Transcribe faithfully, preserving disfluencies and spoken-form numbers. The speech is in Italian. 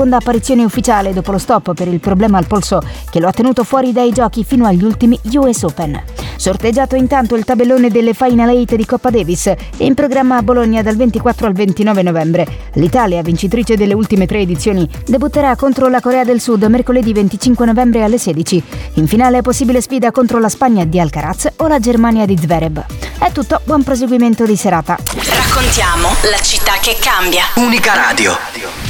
seconda apparizione ufficiale dopo lo stop per il problema al polso che lo ha tenuto fuori dai giochi fino agli ultimi U S Open. Sorteggiato intanto il tabellone delle Final Eight di Coppa Davis, in programma a Bologna dal ventiquattro al ventinove novembre. L'Italia, vincitrice delle ultime tre edizioni, debutterà contro la Corea del Sud mercoledì venticinque novembre alle sedici. In finale possibile sfida contro la Spagna di Alcaraz o la Germania di Zverev. È tutto, buon proseguimento di serata. Raccontiamo la città che cambia. Unica Radio.